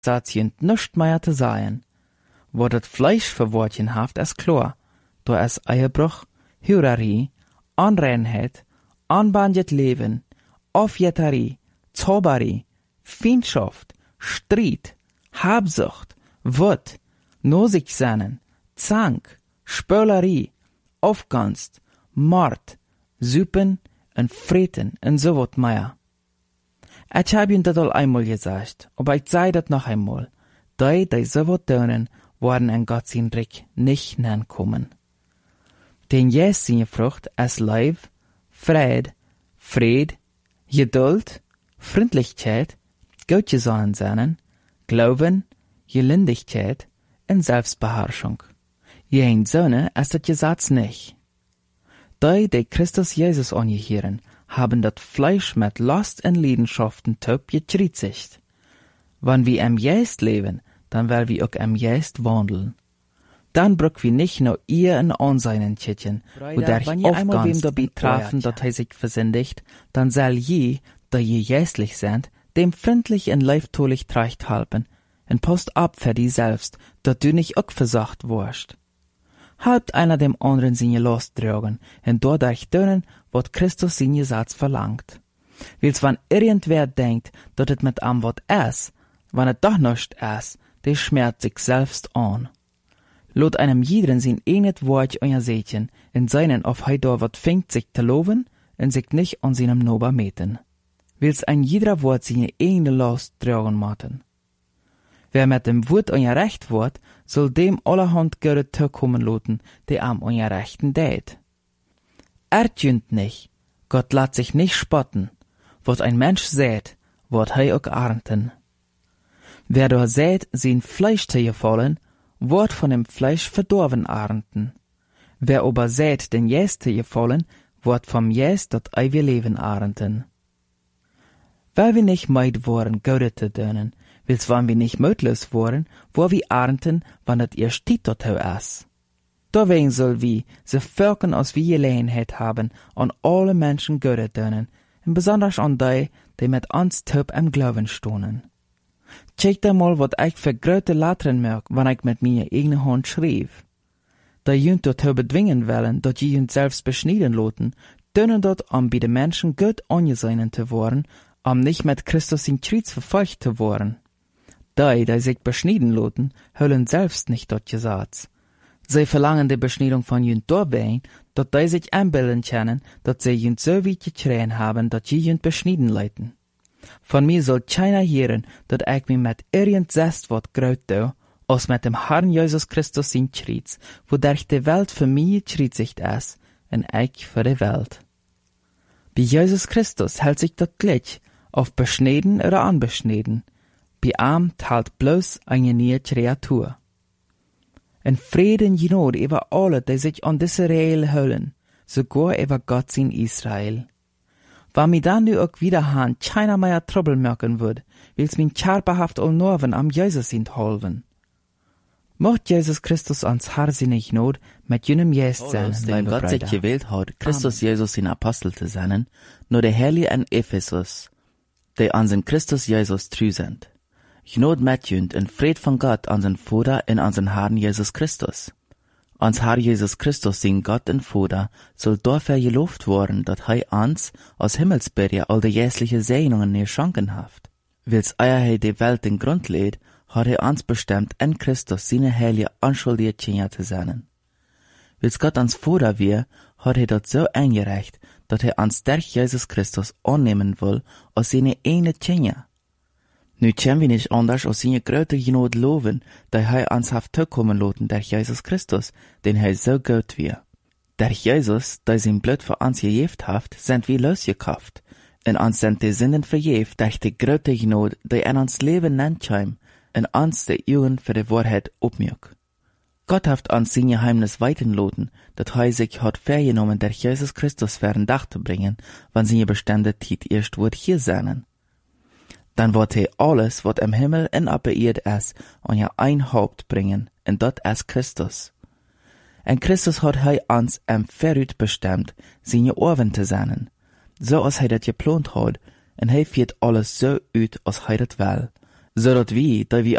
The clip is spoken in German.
Satz jünt nischt mehr zu sein. Wo das Fleisch verwortjen haft es klar, do es Eierbruch, Hurerei, Anreinheit, anbandjet Leben, Aufjetterie, Zauberei, Feindschaft, Streit, Habsucht, Wut, Nosigsennen, Zank, Spölerei, Aufganst, Mord, Süppen en Freten en so wat mehr. Ich hab ihn dat al einmal gesagt, aber ich sei dat noch einmal. Die so wat tönen, worden en Gott sin Reich nicht nankommen. Den Jes seine Frucht es Leib, Fried, Geduld, Freundlichkeit, Gottgesonnen sein, Glauben, Gelindigkeit und Selbstbeherrschung. Jen Söhne es dat Gesetz nicht. Die Christus Jesus angehören, haben das Fleisch mit Lust und Leidenschaften taub gekritzigt. Wenn wir am Geist leben, dann werden wir auch am Geist wandeln. Dann brauchen wir nicht nur ihr in Anseinen Tschitchen, wo der einmal wem dabei trafen, dass er sich versündigt, dann soll je, da je geistlich sind, dem freundlich und leibtolich tracht halten, und post ab für die selbst, dass du nicht auch versagt wirst. Halbt einer dem anderen seine Last tragen, und dadurch tun, was Christus seine Satz verlangt. Wils wann irgendwer denkt, dass es mit am wat es, wann es doch nicht es, der schmerzt sich selbst an. Lot einem jeden sein eigenes Wort untersetzen, in seinen auf hei da wat fängt sich zu loben, und sich nicht an seinem Nober meten. Wils ein jeder Wort seine eigene Last tragen maten. Wer mit dem Wort ungerecht wird, soll dem allerhand Göre kommen loten, der am Ungerechten dät. Erdjünt nicht, Gott lässt sich nicht spotten, was ein Mensch sät, wird hei auch ernten. Wer da sät, sein Fleisch zu gefallen, wird von dem Fleisch verdorben ernten. Wer aber sät, den Jäst zu gefallen, wird vom Jäst das ewige Leben ernten. Weil wir nicht meid worden, Gode zu dönen, wils wann wir nicht mötlos worden, wo wir ernten, wann das ihr steht dort ist. Deswegen soll wir, so Völkern als wir Gelegenheit haben, an alle Menschen Gode dönen, und besonders an die mit uns taub am Glauben stohnen. Check da mal, wat ich für grote Lettern merk, wann ich mit mir eigene Hand schrieb. Da jünt dort bedwingen wollen, dat jünt selbst beschneiden loten, dönen dort, bei den Menschen gut angesehen zu worden, nicht mit Christus in Kreuz verfolgt zu worden. Die sich beschneiden loten, höllen selbst nicht dort Gesetz. Sie verlangen die Beschneidung von jünt dabei, dat die sich einbilden können, dat sie jünt so weit gekriegt haben, dat sie jünt beschneiden leiten. Von mir soll keiner hören, dat ich mich mit irgend Wort graut do, als mit dem Herrn Jesus Christus in Kreuz, wodurch die Welt für mich gekreuzigt ist, und ich für die Welt. Bei Jesus Christus hält sich dat gleich, auf beschneden oder anbeschneden. Bei ihm teilt bloß eine neue Kreatur. En Frieden genot über alle, die sich an diese Regel hüllen, sogar über Gott in Israel. Wenn mir dann nu auch wieder han keiner mehr Trouble merken wird, wills min charpehaft all Norven am Jesus in holven. Mocht Jesus Christus ans harsinnig not mit jenem Jest sein, den Gott sich gewählt hat, Christus Jesus in Apostel zu sein, nur der Heilige in Ephesus, die an den Christus Jesus treu sind. Gnot mitjünd en Fried von Gott an den Vater und an den Herrn Jesus Christus. Ans Herr Jesus Christus, sein Gott und Vater, soll dafür gelobt worden, dat uns aus Himmelsbürger all die jährliche Segnungen geschenken haft. Wils er die Welt den Grund lädt, hat uns bestimmt in Christus seine heilige unschuldige Kinder zu sein. Wils Gott ans Vater wir, hat dat so eingereicht, dat uns durch Jesus Christus annehmen will, als seine eigene Kinder. Nu können wir nicht anders als seine große Genot loben, da uns haft kommen lassen durch Jesus Christus, den so gut wir. Durch Jesus, der sein Blut für uns gegeben haft, sind wir losgekauft, und uns sind die Sünden vergeben durch die große Genot, die in uns Leben nennt und uns die Augen für die Wahrheit aufmüht. Gott hat uns sein Geheimnis weiten lassen, dat sich hat vergenommen, durch Jesus Christus für ein Dach zu bringen, wann seine bestimmte Zeit erst wird hier sein. Dann wird alles, was im Himmel und auf der Erde ist, an ein Haupt bringen, und das ist Christus. Und Christus hat uns Verrüt bestimmt, seine Ohren zu sein, so als das geplant hat, und führt alles so aus, als das will, zodat wir, die wir